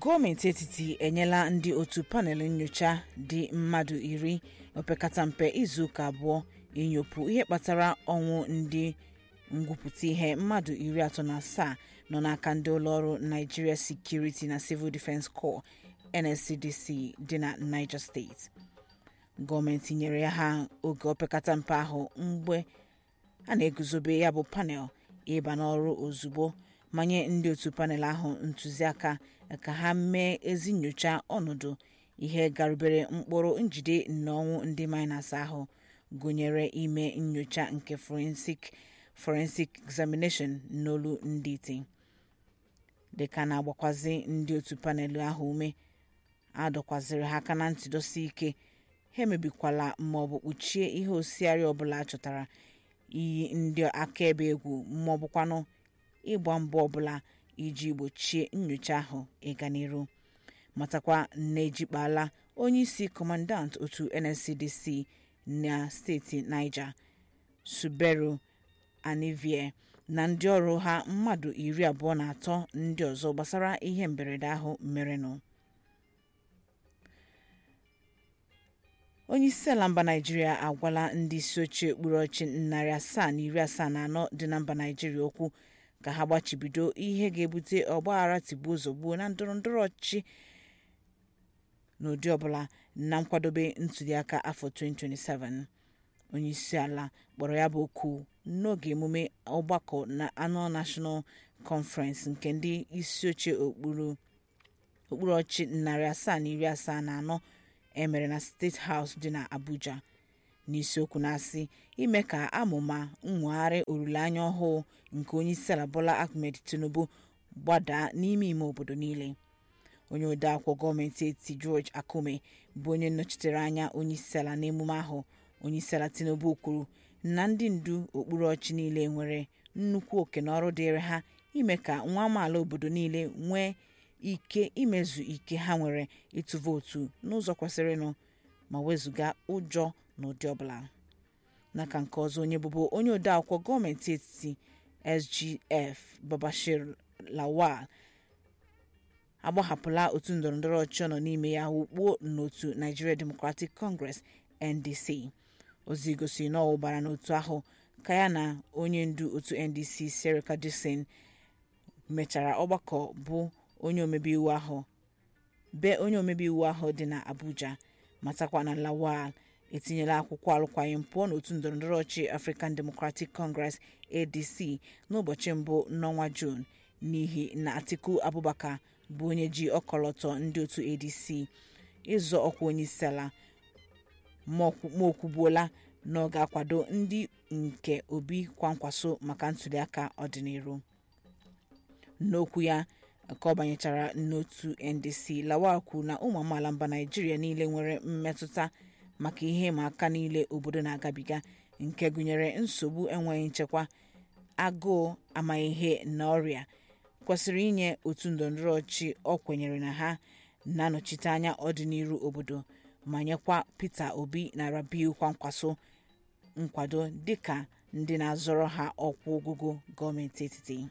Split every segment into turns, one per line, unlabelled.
Gọọmenti etiti enyela ndị otu panel nnyocha dị mmadụ 10 opekata mpe izuụka abụọ inyopụ ihe kpatara ọnwụ ndị ngwupụta ihe mmadụ 37 nọ n'aka ndị ụlọọrụ Nigeria Security na Civil Defense Corps NSCDC dị na Niger State. Gọọmenti nyere ya ha oge opekata mpe ahụ mgbe a na-eguzobe ya bụ panel ịba n'ọrụ ozugbo ma nye ndị otu panel ahụ ntụziaka ka ha mee ezi nnyocha ọnọdụ ihe garubere mkpụrụ njide n'ọnwụ ndị miners ahụ, gụnyere ime nnyocha nke forensic examination n'olu ndị iti. Dịka na-agbakwazi ndị otu panel ahụ ume, a dọkwaziri ha aka na ntị dosi ike ha emebikwala maọbụ kpuchie ihe osiari ọbụla achọtara, iyi ndị akaebe egwu maọbụkwanụ ịgba mbọ ọbụla iji gbochie nnyocha ahụ ịga n'iru. Matakwa na-ejikpala onyeisi kọmandant otu NSCDC na steeti Niger, Suberu Anivie, na ndị ọrụ ha mmadụ 23 ndị ọzọ gbasara ihe mberede ahụ merenụ. Onyeisi ala mba Naịjirịa agwala ndị isi oche okpuru ọchị 774 dị na mba Naịjirịa okwu ka ha gbachibido ihe ga-ebute ọgbaghara tigbuo zọgbuo na ndọrọndọrọ ọchịchị n'ụdị ọbụla na nkwadobe ntụliaka afọ 2027. Onyeisi ala kpọrọ ya bụ okwu n'oge emume ọgbakọ na anọ National Conference nke ndị isi oche okpuru ọchị 774 emere na State House dị na Abuja, n'isiokwu na-asị ime ka amụma nwegharị olileanya ọhụụ nke onyeisiala Bola Ahmed Tinubu gbadaa n'ime ime obodo niile. Onye odeakwụkwọ gọọmenti etiti George Akume bụ onye nnọchitere anya onyeisiala n'emume ahụ. Onyeisiala Tinubu kwuru na ndị ndu okpuru ọchị niile nwere nnukwu oke n'ọrụ dịịrị ha ime ka nwa amaala obodo niile nwee ike imezu ike ha nwere ịtụ vootu n'ụzọ kwesịrịnụ ma wezụga ụjọ n'ụdị ọbụla. N'aka nke ọzọ, onye bụbu onye odeakwụkwọ gọọmenti etiti SGF Babashir Lawal agbahapụla otu ndọrọndọrọ ọchịchị nọ n'ime ya wukpuo n'otu Nigeria Democratic Congress NDC. Ozi gosiri na ọ gbara n'otu ahụ ka ya na onye ndu otu NDC Serika Dixon mechara ọgbakọ bụ onye omebe iwu ahụ dị na Abuja. Matakwa na Lawal etinyela akwụkwọ alụkwaghịm pụọ n'otu ndọrọndọrọ ọchịchị African Democratic Congress ADC n'ụbọchị mbụ n'ọnwa June n'ihi na Atiku Abubakar bụ onye ji ọkọlọtọ ndị otu ADC ịzọ ọkwa onyeisiala ma okwubuola na ọ ga-akwado ndị nke Obi kwankwaso maka ntụliaka ọdịnihu. N'okwu ya ka ọ banyechara n'otu NDC, Lawal kwuru na ụmụ amaala mba Naịjirịa niile nwere mmetụta maka ihe ịma aka niile obodo na-agabiga, nke gụnyere nsogbu enweghị nchekwa, agụụ, amamihe na ọrịa, kwesịrị inye otu ndọrọndọrọ ọchịchị ọ kwenyere na ha na-anọchite anya ọdịnihu obodo ma nyekwa Peter Obi na Rabiu Kwankwaso nkwado dịka ndị na-azọrọ ha ọkwa ogogo gọọmenti etiti.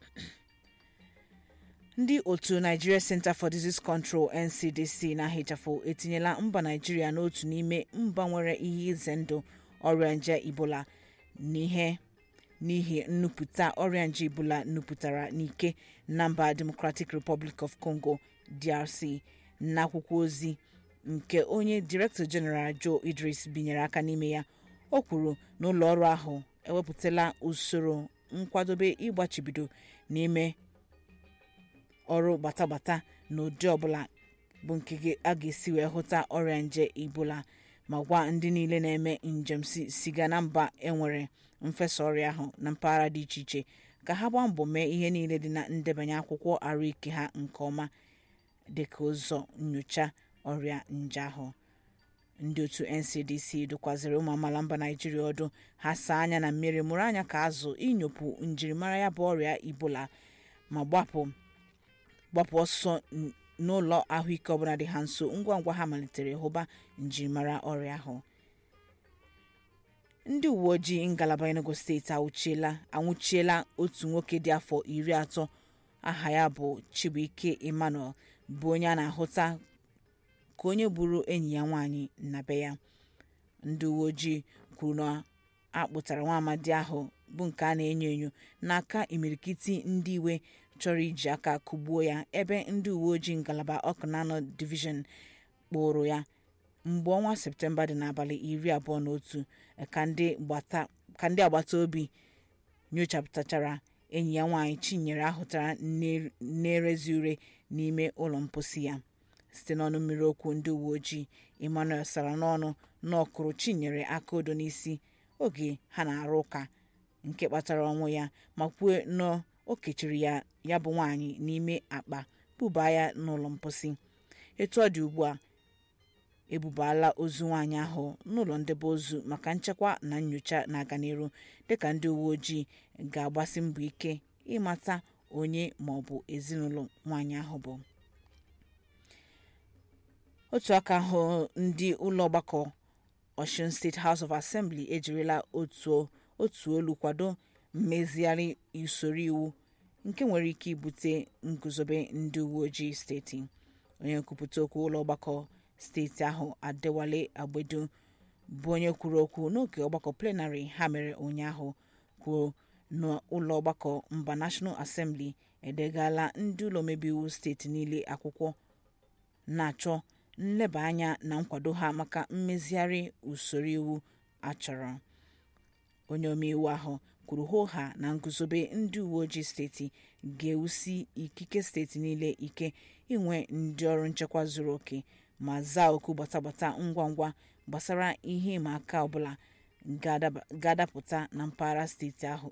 Ndị otu Nigeria Center for Disease Control NCDC na-ahịchafụ etinyela mba Naịjirịa n'otu n'ime mba nwere ihe ize ndụ ọrịa nje Ebola n'ihi nnupụta ọrịa nje Ebola nupụtara n'ike na mba Democratic Republic of Congo DRC. N'akwụkwọ ozi nke onye Director General Joe Idris binyere aka n'ime ya, o kwuru na ụlọ ọrụ ahụ ewepụtala usoro nkwadobe ịgbachibido n'ime ọrụ gbatagbata n'ụdị ọbụla bụ nke a ga-esi wee hụta ọrịa nje Ebola, ma gwa ndị niile na-eme njem siga na mba enwere mfesa ọrịa ahụ na mpaghara dị iche iche ka ha gbaa mbọ mee ihe niile dị na ndebanye akwụkwọ ahụike ha nke ọma dịka ụzọ nnyocha ọrịa nje ahụ. Ndị otu NCDC dụkwaziri ụmụ amaala mba Naịjirịa ọdụ ha saa anya na mmiri mụrụ anya ka azụ inyopụ njirimara ya bụ ọrịa Ebola ma gbapụ ọsọ n'ụlọ ahụike ọbụla dị ha nso ngwa ngwa ha malitere hụba njirimara ọrịa ahụ. Ndị uwe ojii ngalaba Enugu steeti anwụchiela otu nwoke dị afọ 30 aha ya bụ Chibuike Emmanuel bụ onye a na-ahụta ka onye gburu enyi ya nwaanyị na be ya. Ndị uwe ojii kwuru na a kpụtara nwa amadi ahụ bụ nke a na-enyo enyo n'aka imirikiti ndị iwe chọrọ iji aka kụgbuo ya, ebe ndị uwe ojii ngalaba Ọkụnanọ Division kpụrụ ya mgbe ọnwa Septemba dị n'abalị 21 ka ndị agbata obi nyochapụtachara enyi ya nwaanyị Chinyere ahụtara na-erezi ure n'ime ụlọ mposi ya. Site n'ọnụ mmiri okwu ndị uwe ojii, Emmanuel sara n'ọnụ na ọ kụrụ Chinyere aka odo n'isi oge ha na-arụ ụka, nke kpatara ọnwụ ya, ma kwuo na o kechiri ya bụ nwaanyị n'ime akpa bubaa ya n'ụlọ mposi. Etu ọ dị ugbu a, ebubaala ozu nwaanyị ahụ n'ụlọ ndebe ozu maka nchekwa na nnyocha na-aga n'ihu, dịka ndị uwe ojii ga-agbasi mbọ ike ịmata onye ma ọ bụ ezinụlọ nwaanyị ahụ bụ. Otu aka ahụ, ndị ụlọ ọgbakọ Osun State House of Assembly ejirila otu olu kwado mmezigharị usoro iwu nke nwere ike ibute nguzobe ndị uwe ojii steeti. Onye nkwupụta okwu ụlọ ọgbakọ steeti ahụ, Adewale Agbedu, bụ onye kwuru okwu n'oge ọgbakọ plenarị ha mere ụnyaahụ, kwuo na ụlọ ọgbakọ mba National Assembly edegala ndị ụlọ omebe iwu steeti niile akwụkwọ na-achọ nleba anya na nkwado ha maka mmezigharị usoro iwu achọrọ. Onye omeiwu ahụ kwuru hoohaa na nguzobe ndị uwe ojii steeti ga-ewusi ikike steeti niile ike inwe ndị ọrụ nchekwa zuru oke, ma zaa oku gbatagbata ngwa ngwa gbasara ihe ịma aka ọbụla ga-adapụta na mpaghara steeti ahụ